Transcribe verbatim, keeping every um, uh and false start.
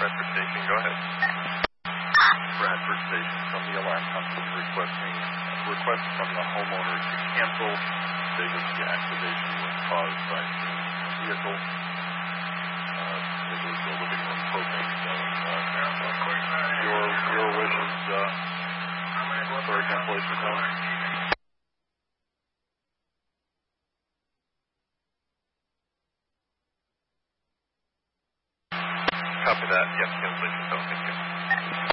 Bradford Station, go ahead. Bradford Station from the alarm company requesting request from the homeowner to cancel. They that the activation was caused by the vehicle. Uh, it was a living room propane zone. Uh, your your wishes uh, for a cancellation zone? Copy that. Yes, cancellation zone. Thank you.